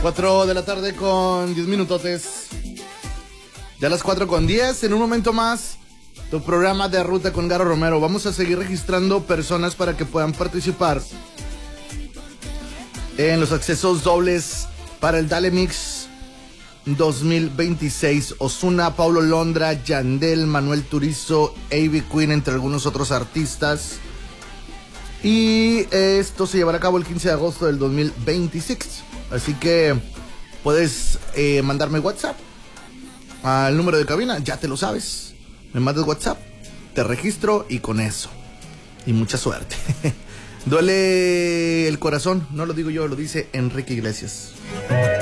4 de la tarde con 10 minutotes. Ya las 4:10. En un momento más, tu programa de Ruta con Garo Romero. Vamos a seguir registrando personas para que puedan participar en los accesos dobles para el Dale Mix 2026. Ozuna, Paulo Londra, Yandel, Manuel Turizo, Ivy Queen, entre algunos otros artistas. Y esto se llevará a cabo el 15 de agosto del 2026. Así que puedes mandarme WhatsApp al número de cabina, ya te lo sabes. Me mandas WhatsApp, te registro y con eso. Y mucha suerte. Duele el corazón, no lo digo yo, lo dice Enrique Iglesias.